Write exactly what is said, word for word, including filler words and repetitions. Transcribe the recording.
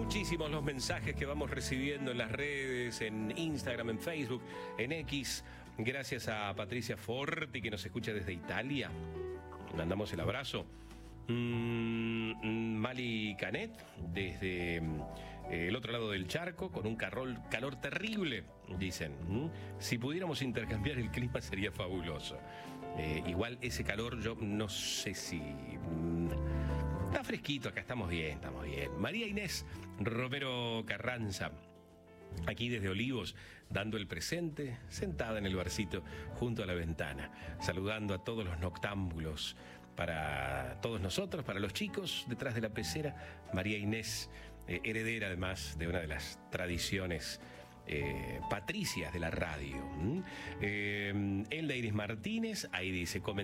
muchísimos los mensajes que vamos recibiendo en las redes, en Instagram, en Facebook, en X. Gracias a Patricia Forti, que nos escucha desde Italia. Mandamos el abrazo. Mm, Mali Canet, desde eh, el otro lado del charco, con un calor, calor terrible, dicen. ¿Mm? Si pudiéramos intercambiar el clima sería fabuloso. Eh, igual ese calor yo no sé si... Mm, está fresquito, acá estamos bien, estamos bien. María Inés Romero Carranza, aquí desde Olivos, dando el presente, sentada en el barcito junto a la ventana, saludando a todos los noctámbulos, para todos nosotros, para los chicos detrás de la pecera. María Inés, eh, heredera además de una de las tradiciones eh, patricias de la radio. ¿Mm? Eh, Elda Iris Martínez, ahí dice,